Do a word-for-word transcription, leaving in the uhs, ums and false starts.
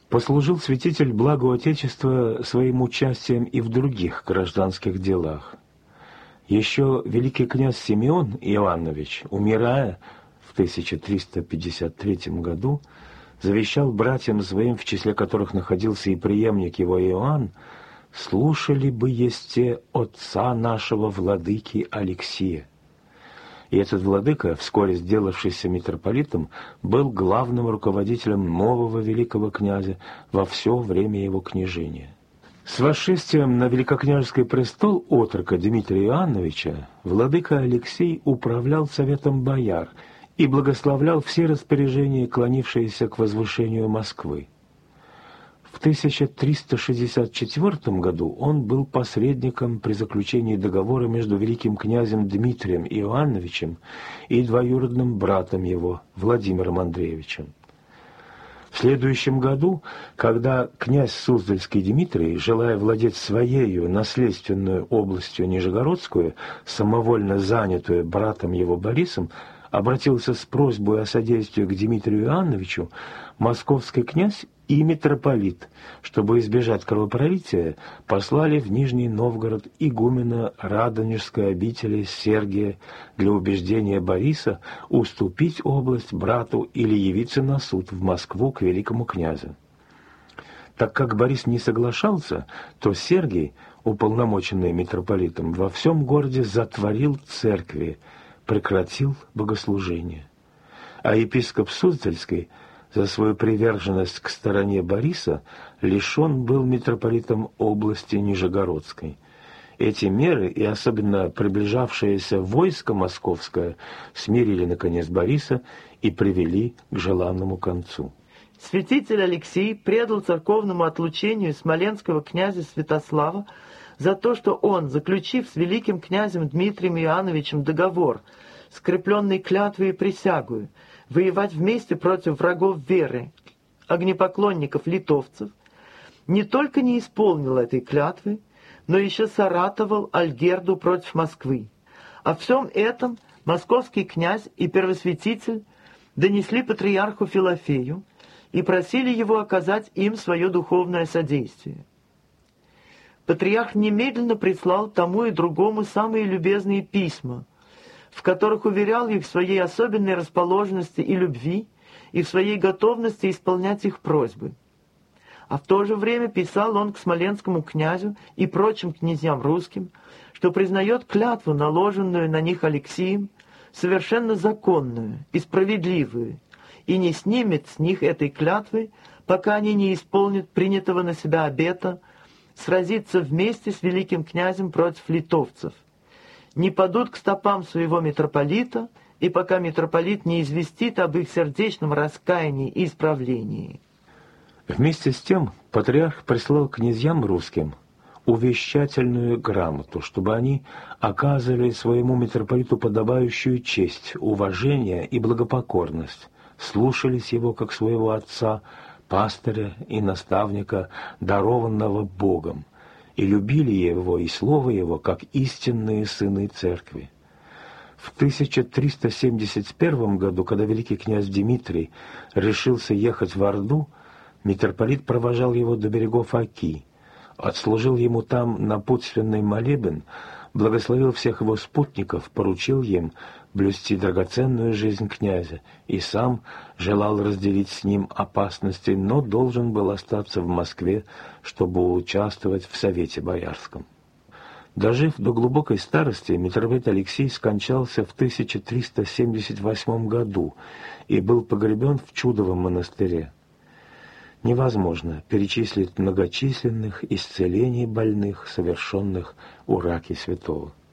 Послужил святитель благу Отечества своим участием и в других гражданских делах. Еще великий князь Симеон Иоаннович, умирая в тысяча триста пятьдесят третьем году, завещал братьям своим, в числе которых находился и преемник его Иоанн: «Слушали бы есте отца нашего владыки Алексия». И этот владыка, вскоре сделавшийся митрополитом, был главным руководителем нового великого князя во все время его княжения. С восшествием на великокняжеский престол отрока Дмитрия Иоанновича владыка Алексей управлял советом бояр и благословлял все распоряжения, клонившиеся к возвышению Москвы. В тысяча триста шестьдесят четвёртом году он был посредником при заключении договора между великим князем Дмитрием Иоанновичем и двоюродным братом его, Владимиром Андреевичем. В следующем году, когда князь Суздальский Дмитрий, желая владеть своею наследственную областью Нижегородскую, самовольно занятую братом его Борисом, обратился с просьбой о содействии к Дмитрию Иоанновичу, московский князь и митрополит, чтобы избежать кровопролития, послали в Нижний Новгород игумена Радонежской обители Сергия для убеждения Бориса уступить область брату или явиться на суд в Москву к великому князю. Так как Борис не соглашался, то Сергий, уполномоченный митрополитом, во всем городе затворил церкви, прекратил богослужение. А епископ Суздальский за свою приверженность к стороне Бориса лишен был митрополитом области Нижегородской. Эти меры, и особенно приближавшееся войско московское, смирили, наконец, Бориса и привели к желанному концу. Святитель Алексий предал церковному отлучению смоленского князя Святослава за то, что он, заключив с великим князем Дмитрием Иоанновичем договор, скрепленный клятвой и присягою, воевать вместе против врагов веры, огнепоклонников литовцев, не только не исполнил этой клятвы, но еще соратовал Альгерду против Москвы. О всем этом московский князь и первосвятитель донесли патриарху Филофею и просили его оказать им свое духовное содействие. Патриарх немедленно прислал тому и другому самые любезные письма, в которых уверял их в своей особенной расположенности и любви и в своей готовности исполнять их просьбы. А в то же время писал он к смоленскому князю и прочим князьям русским, что признает клятву, наложенную на них Алексием, совершенно законную и справедливую, и не снимет с них этой клятвы, пока они не исполнят принятого на себя обета сразиться вместе с великим князем против литовцев, не падут к стопам своего митрополита, и пока митрополит не известит об их сердечном раскаянии и исправлении. Вместе с тем патриарх прислал князьям русским увещательную грамоту, чтобы они оказывали своему митрополиту подобающую честь, уважение и благопокорность, слушались его как своего отца, пастыря и наставника, дарованного Богом, и любили его и слово его, как истинные сыны церкви. В тысяча триста семьдесят первом году, когда великий князь Дмитрий решился ехать в Орду, митрополит провожал его до берегов Оки, отслужил ему там напутственный молебен, благословил всех его спутников, поручил им блюсти драгоценную жизнь князя и сам желал разделить с ним опасности, но должен был остаться в Москве, чтобы участвовать в Совете Боярском. Дожив до глубокой старости, митрополит Алексий скончался в тысяча триста семьдесят восьмом году и был погребен в Чудовом монастыре. Невозможно перечислить многочисленных исцелений больных, совершенных у раки святого.